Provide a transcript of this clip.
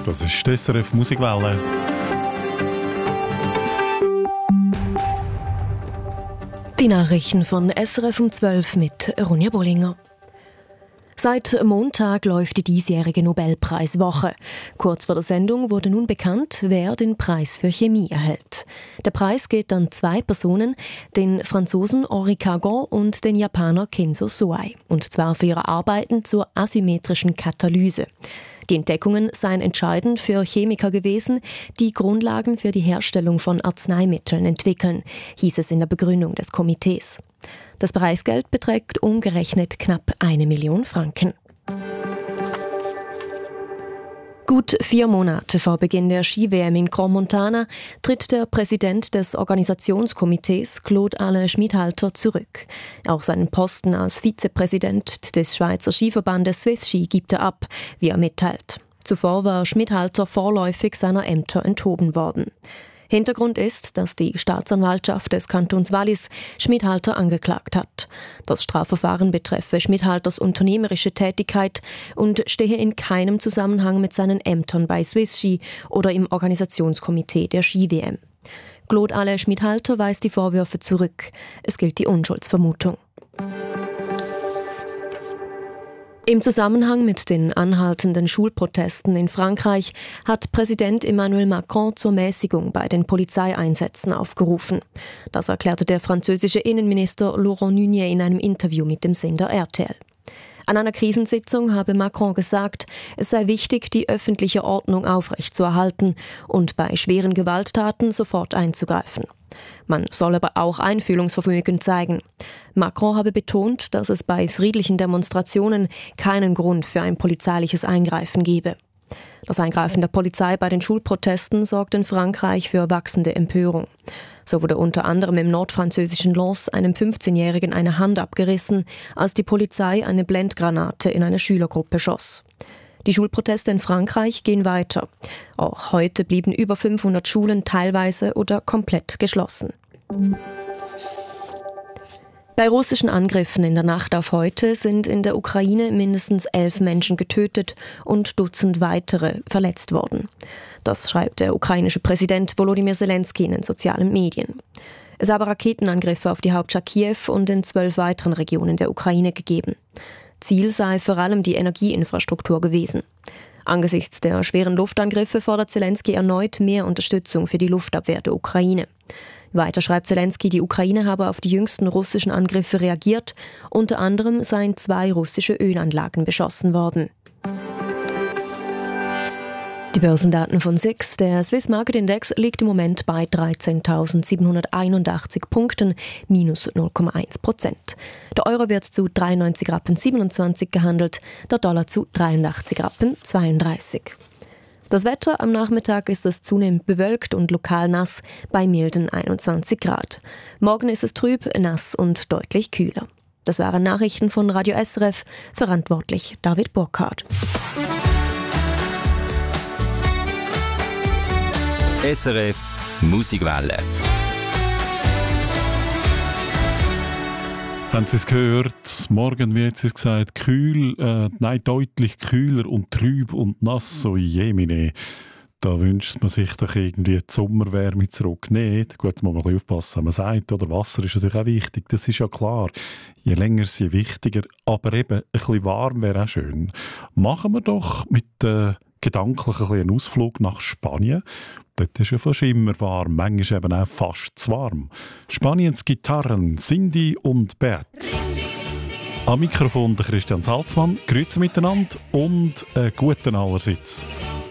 Das ist die SRF Musikwelle. Die Nachrichten von SRF um 12 mit Ronja Bollinger. Seit Montag läuft die diesjährige Nobelpreiswoche. Kurz vor der Sendung wurde nun bekannt, wer den Preis für Chemie erhält. Der Preis geht an 2 Personen, den Franzosen Henri Cargon und den Japaner Kenzo Soai, und zwar für ihre Arbeiten zur asymmetrischen Katalyse. Die Entdeckungen seien entscheidend für Chemiker gewesen, die Grundlagen für die Herstellung von Arzneimitteln entwickeln, hieß es in der Begründung des Komitees. Das Preisgeld beträgt umgerechnet knapp 1 Million Franken. Gut 4 Monate vor Beginn der Ski-WM in Crans-Montana tritt der Präsident des Organisationskomitees, Claude-Alain Schmidhalter, zurück. Auch seinen Posten als Vizepräsident des Schweizer Skiverbandes Swiss Ski gibt er ab, wie er mitteilt. Zuvor war Schmidhalter vorläufig seiner Ämter enthoben worden. Hintergrund ist, dass die Staatsanwaltschaft des Kantons Wallis Schmidhalter angeklagt hat. Das Strafverfahren betreffe Schmidhalters unternehmerische Tätigkeit und stehe in keinem Zusammenhang mit seinen Ämtern bei Swiss Ski oder im Organisationskomitee der Ski-WM. Claude-Alain Schmidhalter weist die Vorwürfe zurück. Es gilt die Unschuldsvermutung. Im Zusammenhang mit den anhaltenden Schulprotesten in Frankreich hat Präsident Emmanuel Macron zur Mäßigung bei den Polizeieinsätzen aufgerufen. Das erklärte der französische Innenminister Laurent Nunez in einem Interview mit dem Sender RTL. An einer Krisensitzung habe Macron gesagt, es sei wichtig, die öffentliche Ordnung aufrechtzuerhalten und bei schweren Gewalttaten sofort einzugreifen. Man soll aber auch Einfühlungsvermögen zeigen. Macron habe betont, dass es bei friedlichen Demonstrationen keinen Grund für ein polizeiliches Eingreifen gebe. Das Eingreifen der Polizei bei den Schulprotesten sorgt in Frankreich für wachsende Empörung. So wurde unter anderem im nordfranzösischen Lens einem 15-Jährigen eine Hand abgerissen, als die Polizei eine Blendgranate in eine Schülergruppe schoss. Die Schulproteste in Frankreich gehen weiter. Auch heute blieben über 500 Schulen teilweise oder komplett geschlossen. Bei russischen Angriffen in der Nacht auf heute sind in der Ukraine mindestens 11 Menschen getötet und Dutzend weitere verletzt worden. Das schreibt der ukrainische Präsident Volodymyr Zelensky in den sozialen Medien. Es habe Raketenangriffe auf die Hauptstadt Kiew und in 12 weiteren Regionen der Ukraine gegeben. Ziel sei vor allem die Energieinfrastruktur gewesen. Angesichts der schweren Luftangriffe fordert Zelensky erneut mehr Unterstützung für die Luftabwehr der Ukraine. Weiter schreibt Zelensky, die Ukraine habe auf die jüngsten russischen Angriffe reagiert. Unter anderem seien 2 russische Ölanlagen beschossen worden. Die Börsendaten von SIX. Der Swiss Market Index liegt im Moment bei 13.781 Punkten, minus 0,1%. Der Euro wird zu 93,27 Rappen gehandelt, der Dollar zu 83,32 Rappen. Das Wetter: am Nachmittag ist es zunehmend bewölkt und lokal nass bei milden 21 Grad. Morgen ist es trüb, nass und deutlich kühler. Das waren Nachrichten von Radio SRF, verantwortlich David Burkhardt. SRF Musikwelle. Haben Sie es gehört? Morgen wird es gesagt, deutlich kühler und trüb und nass, so jemine. Da wünscht man sich doch irgendwie die Sommerwärme zurück. Nicht. Gut, muss man ein bisschen aufpassen, was man sagt. Oder Wasser ist natürlich auch wichtig, das ist ja klar. Je länger, je wichtiger. Aber eben, ein bisschen warm wäre auch schön. Machen wir doch mit gedanklich einen Ausflug nach Spanien. Dort ist ja fast immer warm, manchmal eben auch fast zu warm. Spaniens Gitarren, Cindy und Bert. Am Mikrofon der Christian Salzmann. Grüezi miteinander und guten allerseits.